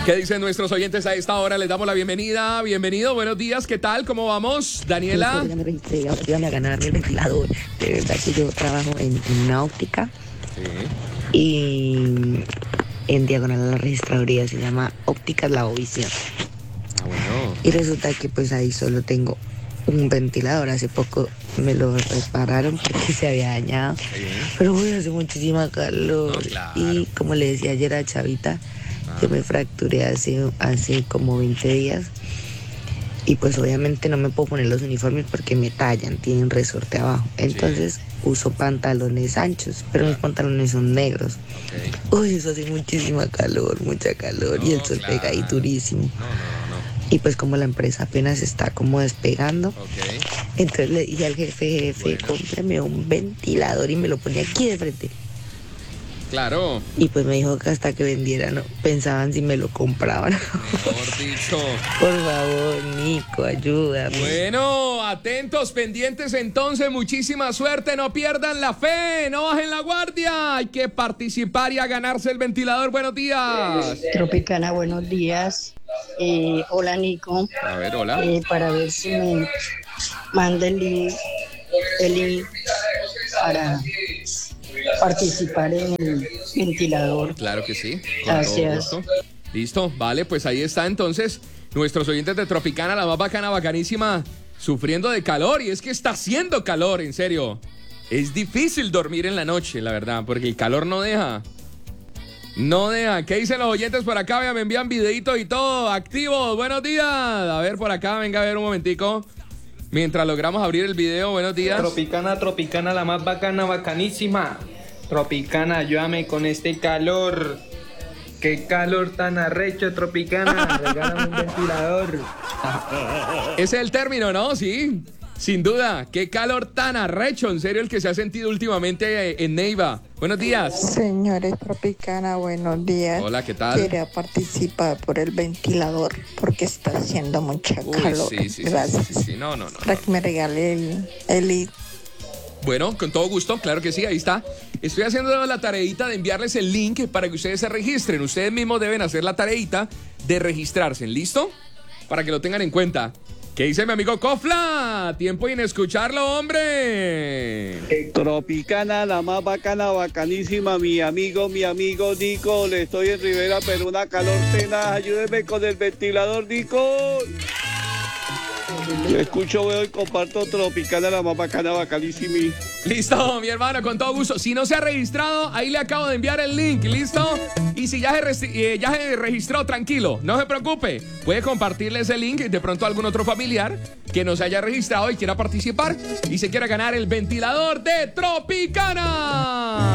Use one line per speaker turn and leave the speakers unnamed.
¿Qué dicen nuestros oyentes a esta hora? Les damos la bienvenida. Bienvenido, buenos días, ¿qué tal? ¿Cómo vamos? Daniela.
Ya me registré, ahora ayúdame a ganarme el ventilador. De verdad que yo trabajo en una óptica y en diagonal a la registraduría se llama Ópticas Lavovisión.
Ah, bueno.
Y resulta que pues ahí solo tengo un ventilador. Hace poco me lo repararon porque se había dañado. Pero hoy hace muchísima calor.
No, claro.
Y como le decía ayer a Chavita, yo me fracturé hace como 20 días. Y pues obviamente no me puedo poner los uniformes porque me tallan, tienen resorte abajo. Entonces uso pantalones anchos, pero mis pantalones son negros. Uy, eso hace muchísima calor, mucha calor. Y el sol pega ahí durísimo. Y pues como la empresa apenas está como despegando, entonces le dije al jefe, cómprame un ventilador y me lo ponía aquí de frente.
Claro.
Y pues me dijo que hasta que vendieran, ¿no? Pensaban si me lo compraban.
Mejor dicho.
Por favor, Nico, ayúdame.
Bueno, atentos, pendientes entonces, muchísima suerte, no pierdan la fe, no bajen la guardia, hay que participar y a ganarse el ventilador. Buenos días.
Tropicana, buenos días. Hola, Nico.
A ver, hola.
Para ver si me manda el link para participar en el ventilador.
Claro que sí.
Gracias.
Todo gusto. Listo, vale, pues ahí está entonces nuestros oyentes de Tropicana, la más bacana, bacanísima, sufriendo de calor. Y es que está haciendo calor, en serio. Es difícil dormir en la noche, la verdad, porque el calor no deja. No deja. ¿Qué dicen los oyentes por acá? Vean, me envían videitos y todo. Activos, buenos días. A ver, por acá, venga a ver un momentico. Mientras logramos abrir el video, buenos días.
Tropicana, la más bacana, bacanísima. Tropicana, ayúdame con este calor. Qué calor tan arrecho, Tropicana. Regálame un ventilador.
Ese es el término, ¿no? Sí, sin duda. Qué calor tan arrecho, en serio, el que se ha sentido últimamente en Neiva. Buenos días.
Señores Tropicana, buenos días.
Hola, ¿qué tal?
Quería participar por el ventilador porque está haciendo mucha calor.
Sí,
Gracias.
sí. No.
Para que me regale el
Bueno, con todo gusto, claro que sí, ahí está. Estoy haciendo la tareita de enviarles el link para que ustedes se registren. Ustedes mismos deben hacer la tareita de registrarse, ¿listo? Para que lo tengan en cuenta. ¿Qué dice mi amigo Cofla? Tiempo en escucharlo, hombre.
Tropicana, la más bacana, bacanísima, mi amigo Nico. Le estoy en Rivera, pero una calor tenaz. Ayúdeme con el ventilador, Nico. Escucho, veo y comparto Tropicana, la más bacana, bacanísima.
Listo, mi hermano, con todo gusto. Si no se ha registrado, ahí le acabo de enviar el link, ¿listo? Y si ya se registró, tranquilo, no se preocupe. Puede compartirle ese link de pronto a algún otro familiar que no se haya registrado y quiera participar y se quiera ganar el ventilador de Tropicana.